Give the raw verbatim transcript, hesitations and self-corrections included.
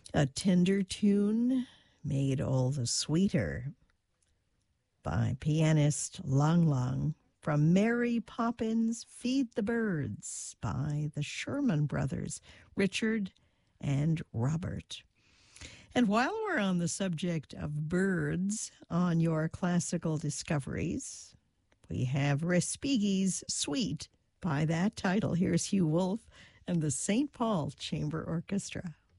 A tender tune made all the sweeter by pianist Lang Lang from Mary Poppins' Feed the Birds by the Sherman Brothers, Richard and Robert. And while we're on the subject of birds on your classical discoveries, we have Respighi's Suite by that title. Here's Hugh Wolf and the Saint Paul Chamber Orchestra.